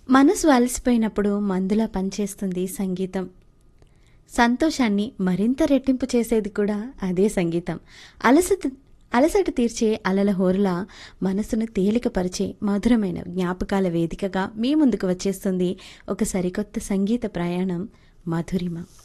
మనసు అలసిపోయినప్పుడు మందులా పనిచేస్తుంది సంగీతం. సంతోషాన్ని మరింత రెట్టింపు చేసేది కూడా అదే సంగీతం. అలసట అలసట తీర్చే అలల హోరులా మనసును తేలికపరిచే మధురమైన జ్ఞాపకాల వేదికగా మీ ముందుకు వచ్చేస్తుంది ఒక సరికొత్త సంగీత ప్రయాణం 'మధురిమ'.